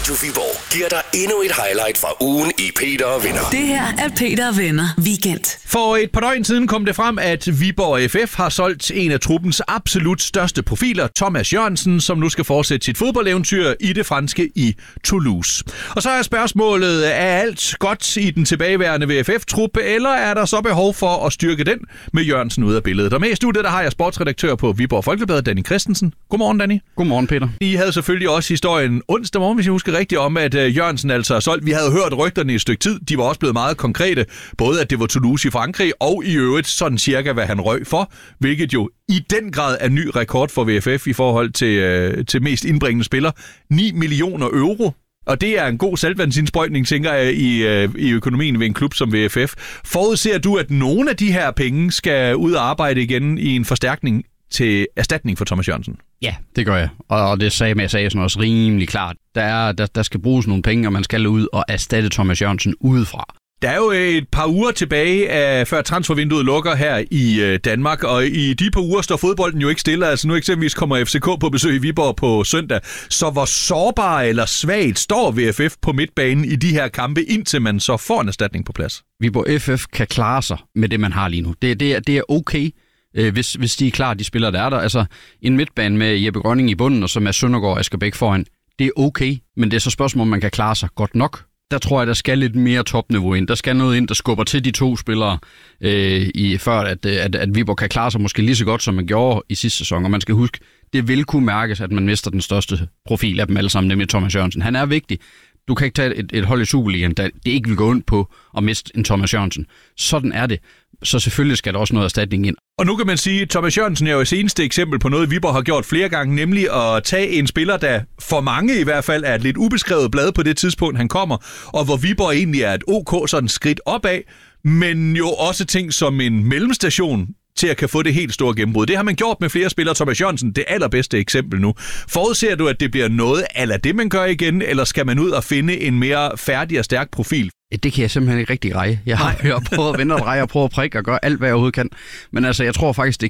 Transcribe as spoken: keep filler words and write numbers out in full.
Radio Viborg giver dig endnu et highlight fra ugen i Peter og Venner. Det her er Peter og Venner Weekend. For et par døgn siden kom det frem, at Viborg F F har solgt en af truppens absolut største profiler, Thomas Jørgensen, som nu skal fortsætte sit fodboldeventyr i det franske i Toulouse. Og så er spørgsmålet, er alt godt i den tilbageværende V F F-trup, eller er der så behov for at styrke den med Jørgensen ud af billedet? Og med i studiet, der har jeg sportsredaktør på Viborg Folkeblad, Danny Christensen. Godmorgen, Danny. Godmorgen, Peter. I havde selvfølgelig også historien onsdag morgen, hvis jeg husker rigtigt, om at Jørgensen altså er solgt. Vi havde hørt rygterne i et stykke tid. De var også blevet meget konkrete. Både at det var Toulouse i Frankrig, og i øvrigt sådan cirka, hvad han røg for. Hvilket jo i den grad er ny rekord for V F F i forhold til, øh, til mest indbringende spiller. ni millioner euro. Og det er en god saltvandsindsprøjtning, tænker jeg, i, øh, i økonomien ved en klub som V F F. Forudser du, at nogle af de her penge skal ud og arbejde igen i en forstærkning til erstatning for Thomas Jørgensen? Ja, det gør jeg. Og det sagde jeg sagde sådan også rimelig klart. Der, er, der, der skal bruges nogle penge, og man skal ud og erstatte Thomas Jørgensen udefra. Der er jo et par uger tilbage, af, før transfervinduet lukker her i øh, Danmark, og i de par uger står fodbolden jo ikke stille. Altså nu eksempelvis kommer F C K på besøg i Viborg på søndag. Så hvor sårbar eller svagt står V F F på midtbanen i de her kampe, indtil man så får en erstatning på plads? Viborg F F kan klare sig med det, man har lige nu. Det, det, er, det er okay, øh, hvis, hvis de er klar, de spillere, der er der. Altså en midtbane med Jeppe Grønning i bunden, og så med Søndergaard og Asger Bæk foran. Det er okay, men det er så spørgsmål, om man kan klare sig godt nok. Der tror jeg, der skal lidt mere topniveau ind. Der skal noget ind, der skubber til de to spillere, øh, i, før at, at, at Viborg kan klare sig måske lige så godt, som man gjorde i sidste sæson. Og man skal huske, det vil kunne mærkes, at man mister den største profil af dem alle sammen, nemlig Thomas Jørgensen. Han er vigtig. Du kan ikke tage et, et hold i Superligaen, der det ikke vil gå ind på at miste en Thomas Jørgensen. Sådan er det. Så selvfølgelig skal der også noget erstatning ind. Og nu kan man sige, at Thomas Jørgensen er jo et seneste eksempel på noget, Viborg har gjort flere gange, nemlig at tage en spiller, der for mange i hvert fald er et lidt ubeskrevet blad på det tidspunkt, han kommer, og hvor Viborg egentlig er et OK sådan skridt opad, men jo også ting som en mellemstation til at kan få det helt store gennembrud. Det har man gjort med flere spillere. Thomas Jørgensen, det allerbedste eksempel nu. Forudser du, at det bliver noget ala det, man gør igen, eller skal man ud og finde en mere færdig og stærk profil? Det kan jeg simpelthen ikke rigtig greje. Jeg har prøvet at vende og dreje og prøve at prikke og gøre alt, hvad jeg overhovedet kan. Men altså, jeg tror faktisk, det